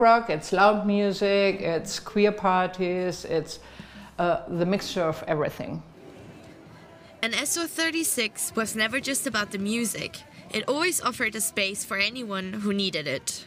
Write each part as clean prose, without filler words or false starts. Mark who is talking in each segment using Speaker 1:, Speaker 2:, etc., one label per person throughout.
Speaker 1: rock, it's loud music, it's queer parties, it's the mixture of everything.
Speaker 2: And SO36 was never just about the music. It always offered a space for anyone who needed it.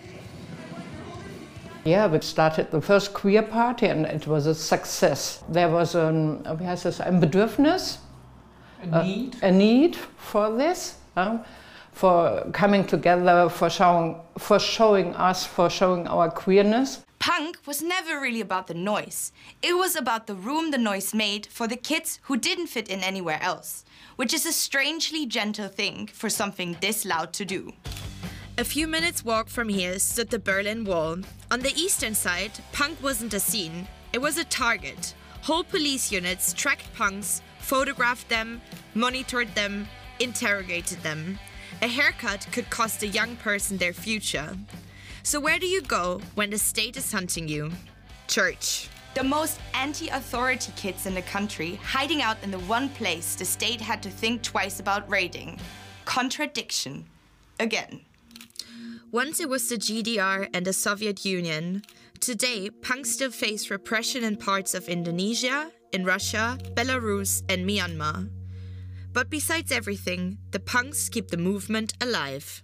Speaker 1: Yeah, we started the first queer party and it was a success. There was ein Bedürfnis, a need for this, for coming together, for showing our queerness.
Speaker 3: Punk was never really about the noise. It was about the room the noise made for the kids who didn't fit in anywhere else, which is a strangely gentle thing for something this loud to do.
Speaker 2: A few minutes walk from here stood the Berlin Wall. On the eastern side, punk wasn't a scene, it was a target. Whole police units tracked punks, photographed them, monitored them, interrogated them. A haircut could cost a young person their future. So where do you go when the state is hunting you? Church.
Speaker 3: The most anti-authority kids in the country hiding out in the one place the state had to think twice about raiding. Contradiction. Again.
Speaker 2: Once it was the GDR and the Soviet Union. Today, punks still face repression in parts of Indonesia, in Russia, Belarus and Myanmar. But besides everything, the punks keep the movement alive.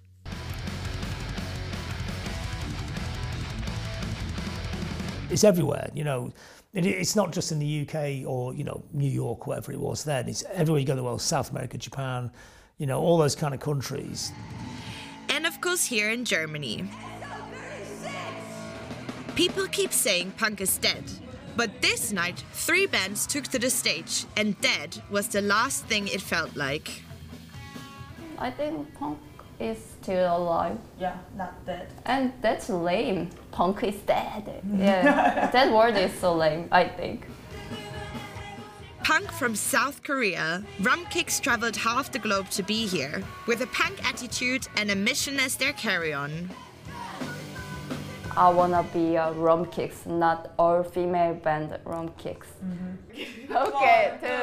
Speaker 4: It's everywhere, you know. It's not just in the UK or, New York, whatever it was then. It's everywhere you go in the world, South America, Japan, all those kind of countries.
Speaker 2: And of course here in Germany. People keep saying punk is dead. But this night, 3 bands took to the stage, and dead was the last thing it felt like.
Speaker 5: I think punk is still alive.
Speaker 6: Yeah, not dead.
Speaker 5: And that's lame. Punk is dead. Yeah, that word is so lame, I think.
Speaker 2: Punk from South Korea, Rumkicks traveled half the globe to be here, with a punk attitude and a mission as their carry-on.
Speaker 5: I wanna be a Rumkicks, not all-female band Rumkicks. Okay,